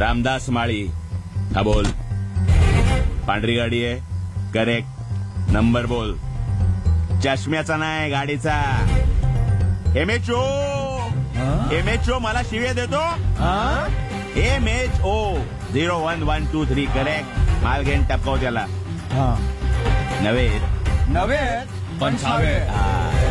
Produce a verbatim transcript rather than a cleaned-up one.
रामदास माळी. हा बोल. पांढरी गाडी आहे. करेक्ट. नंबर बोल. चष्म्याचा नाही, गाडीचा. M H O. M H O मला शिव्या देतो. M H O zero one one two three. Correct. माल घेऊन टपकाव त्याला. हा नव्हे नव्हे पंचावे. हा.